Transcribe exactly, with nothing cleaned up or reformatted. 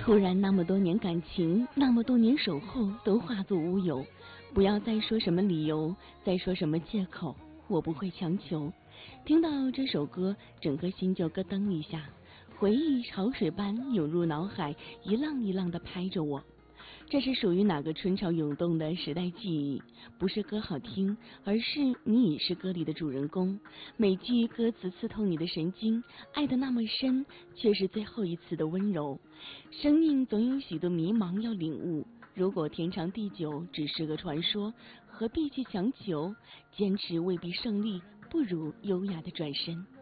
突然那么多年感情，那么多年守候都化作乌有。不要再说什么理由，再说什么借口，我不会强求。听到这首歌，整个心就咯噔一下，回忆潮水般涌入脑海，一浪一浪地拍着我。这是属于哪个春潮涌动的时代记忆？不是歌好听，而是你已是歌里的主人公。每句歌词刺痛你的神经，爱得那么深，却是最后一次的温柔。生命总有许多迷茫要领悟，如果天长地久只是个传说，何必去强求？坚持未必胜利，不如优雅的转身。